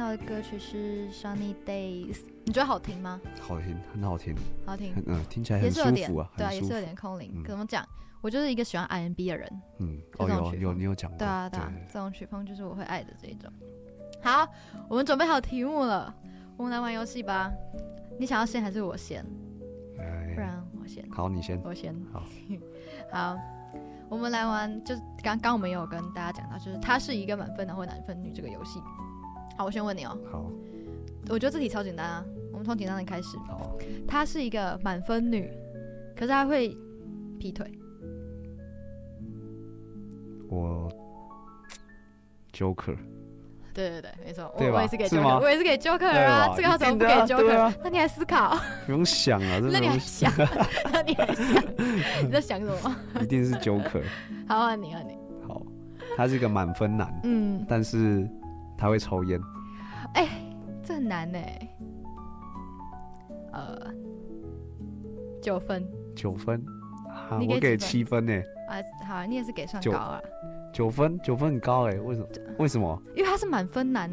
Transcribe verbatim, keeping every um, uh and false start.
的歌曲是 Sunny Days， 你觉得好听吗？ 好听，很好听， 好听， 嗯，听起来很舒服啊， 对啊，也是有点空灵。怎么讲？我就是一个喜欢 R and B 的人， 嗯，哦，有有你有讲过， 对啊对啊，这种曲风就是我会爱的这一种。好，我们准备好题目了，我们来玩游戏吧。你想要先还是我先？不然我先。 好，你先。 我先。 好， 好，我们来玩，就是刚刚我们有跟大家讲到，就是它是一个满分男或男分女这个游戏。好，我先问你哦。 好。 我觉得这题超简单啊，我们从简单的开始。 好。 她是一个满分女，可是她会劈腿。 我 Joker。 对对对，没错， 我我也是给 Joker， 我也是给 Joker 啊，这个要怎么不给 Joker？、啊、那你还思考？ 不用想啊， 那你还想？那你还想？你在想什么？ 一定是 Joker。 好啊，你啊你。 好，他是一个满分男，嗯，但是他会抽烟。 哎、欸，这很难哎、欸。呃，九分。 九分。啊、我给七分呢、欸。 啊，好，你也是给算高啊。 九分，九分很高哎、欸，为什么？为什么？ 因为他是满分男